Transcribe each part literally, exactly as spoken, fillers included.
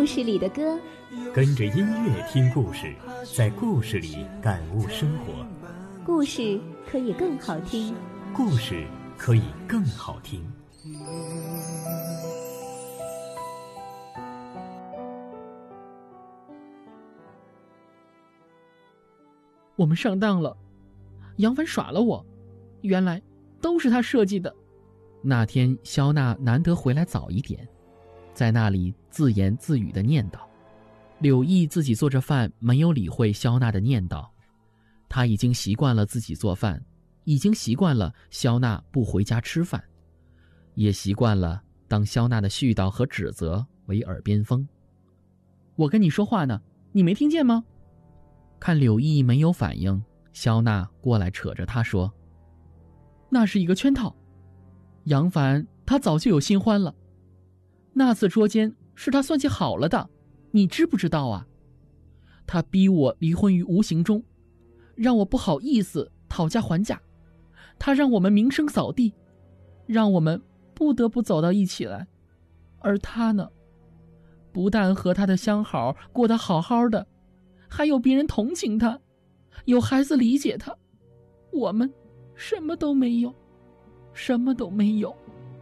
事里的歌， 跟着音乐听故事，在故事里感悟生活。 故事可以更好听， 故事可以更好听。 我们上当了，杨帆耍了我，原来都是他设计的。那天肖娜难得回来早一点，在那里自言自语地念叨。柳毅自己做着饭，没有理会肖娜的念叨。他已经习惯了自己做饭，已经习惯了肖娜不回家吃饭，也习惯了当肖娜的絮叨和指责为耳边风。我跟你说话呢，你没听见吗？看柳毅没有反应，肖娜过来扯着他说，那是一个圈套，杨帆他早就有新欢了，那次捉奸是他算计好了的，你知不知道啊？他逼我离婚于无形中，让我不好意思讨价还价，他让我们名声扫地，让我们不得不走到一起来。而他呢，不但和他的相好过得好好的，还有别人同情他，有孩子理解他，我们什么都没有，什么都没有。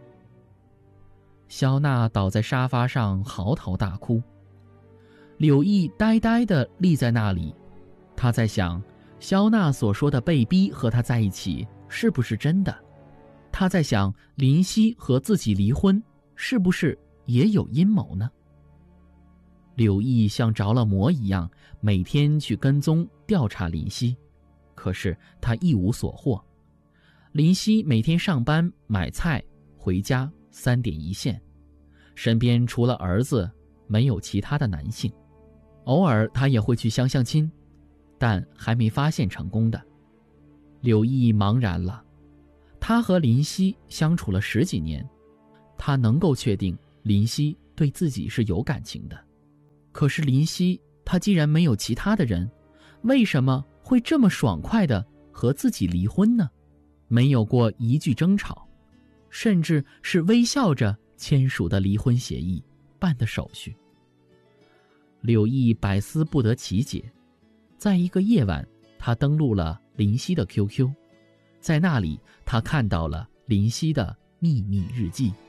肖娜倒在沙发上嚎啕大哭，柳毅呆呆地立在那里，他在想，肖娜所说的被逼和他在一起是不是真的？他在想，林夕和自己离婚是不是也有阴谋呢？柳毅像着了魔一样，每天去跟踪调查林夕，可是他一无所获。林夕每天上班买菜回家三点一线，身边除了儿子没有其他的男性，偶尔他也会去相相亲，但还没发现成功的。柳毅茫然了，他和林夕相处了十几年，他能够确定林夕对自己是有感情的。可是林夕他既然没有其他的人，为什么会这么爽快地和自己离婚呢？没有过一句争吵，甚至是微笑着签署的离婚协议，办的手续。柳毅百思不得其解。在一个夜晚，他登录了林夕的 Q Q， 在那里他看到了林夕的秘密日记。